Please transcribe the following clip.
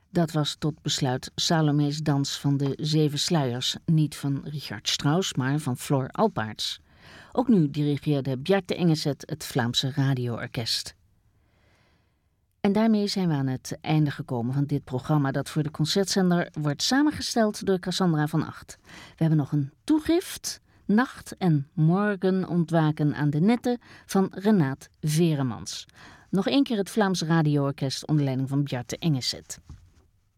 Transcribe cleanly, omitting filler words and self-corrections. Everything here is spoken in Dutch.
Dat was tot besluit Salome's dans van de 7 sluiers, niet van Richard Strauss, maar van Floor Alpaerts. Ook nu dirigeerde Bjarte Engeset het Vlaamse radioorkest. En daarmee zijn we aan het einde gekomen van dit programma dat voor de Concertzender wordt samengesteld door Cassandra van Acht. We hebben nog een toegift, Nacht en Morgen ontwaken aan de netten van Renaat Veremans. Nog 1 keer het Vlaams radioorkest onder leiding van Bjarte Engeset.